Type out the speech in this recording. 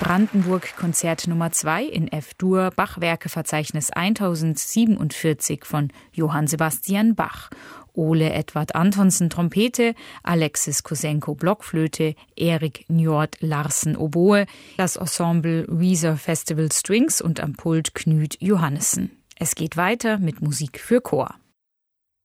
Brandenburg Konzert Nummer 2 in F-Dur, Bachwerkeverzeichnis 1047 von Johann Sebastian Bach. Ole Edvard Antonsen Trompete, Alexis Kosenko Blockflöte, Erik Njord Larsen Oboe, das Ensemble Weezer Festival Strings und am Pult Knut Johannessen. Es geht weiter mit Musik für Chor.